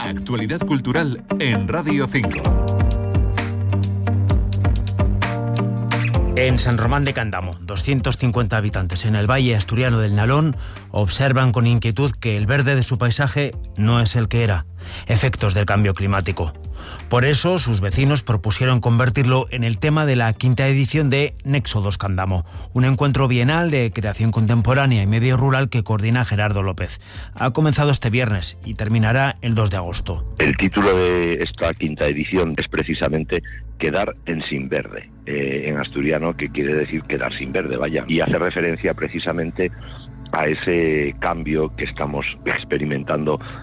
Actualidad cultural en Radio 5. En San Román de Candamo, 250 habitantes en el valle asturiano del Nalón observan con inquietud que el verde de su paisaje no es el que era, efectos del cambio climático. Por eso, sus vecinos propusieron convertirlo en el tema de la quinta edición de Nexo 2 Candamo, un encuentro bienal de creación contemporánea y medio rural que coordina Gerardo López. Ha comenzado este viernes y terminará el 2 de agosto. El título de esta quinta edición es precisamente Quedar en sin verde, en asturiano, que quiere decir quedar sin verde, vaya, y hace referencia precisamente a ese cambio que estamos experimentando